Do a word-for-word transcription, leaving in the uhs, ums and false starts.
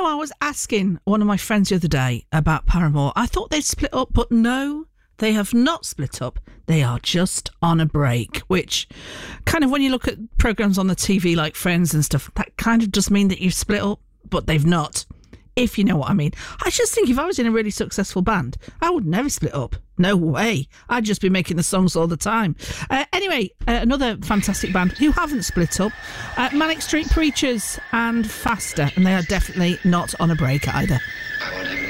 know, I was asking one of my friends the other day about Paramore. I thought they'd split up, but no, they have not split up. They are just on a break, which kind of, when you look at programmes on the T V like Friends and stuff, that kind of does mean that you've split up, but they've not, if you know what I mean. I just think if I was in a really successful band, I would never split up. No way. I'd just be making the songs all the time. Uh, anyway, uh, another fantastic band who haven't split up, uh, Manic Street Preachers and Faster, and they are definitely not on a break either.